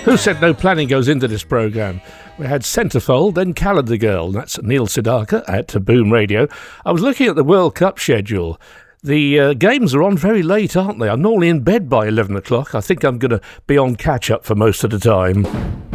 Who said no planning goes into this programme? We had Centrefold, then Calendar Girl. That's Neil Sedaka at Boom Radio. I was looking at the World Cup schedule. The games are on very late, aren't they? I'm normally in bed by 11 o'clock. I think I'm going to be on catch-up for most of the time.